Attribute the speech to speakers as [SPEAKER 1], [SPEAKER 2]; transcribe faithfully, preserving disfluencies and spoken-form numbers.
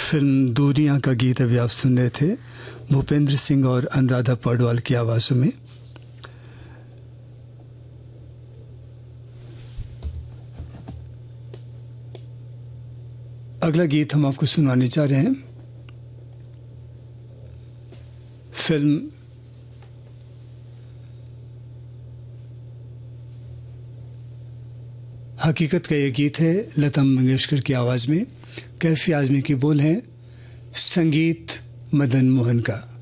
[SPEAKER 1] Film दूरियां का गीत अभी आप सुन रहे थे भूपेंद्र सिंह और अनुराधा पौडवाल की आवाज़ों में। अगला गीत हम आपको सुनाने जा रहे हैं फिल्म हकीकत का ये गीत है लता मंगेशकर की आवाज़ में। कैफी आज़मी की बोल हैं, संगीत मदन मोहन का।